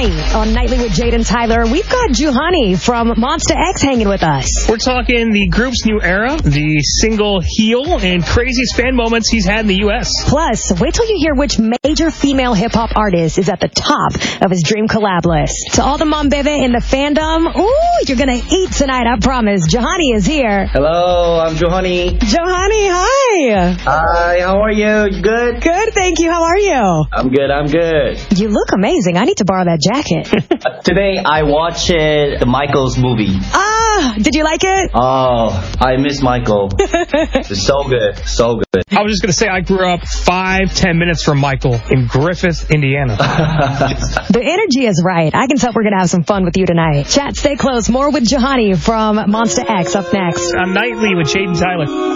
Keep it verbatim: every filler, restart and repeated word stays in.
Tonight on Nightly with Jade and Tyler, we've got Juhani from Monsta X hanging with us. We're talking the group's new era, the single Heel, and craziest fan moments he's had in the U S. Plus, wait till you hear which major female hip-hop artist is at the top of his dream collab list. To all the mom baby in the fandom, ooh, you're gonna eat tonight, I promise. Juhani is here. Hello, I'm Juhani. Juhani, hi. Hi, how are you? You good? Good, thank you. How are you? I'm good, I'm good. You look amazing. I need to borrow that jacket. uh, today I watched uh, the Michael's movie. Ah, did you like it? Oh, I miss Michael. It's so good, so good. I was just going to say, I grew up five, ten minutes from Michael in Griffith, Indiana. The energy is right. I can tell we're going to have some fun with you tonight. Chat, stay close. More with Juhani from Monsta X up next. On Nightly with Jade and Tyler.